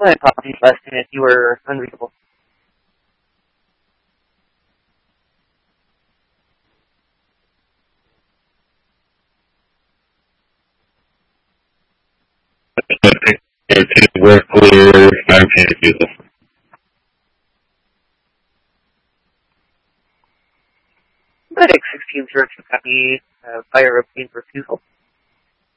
My apologies, Weston, if you were unreadable. We're clear. I'm confused. Medic 16 search copy, fire obtained refusal.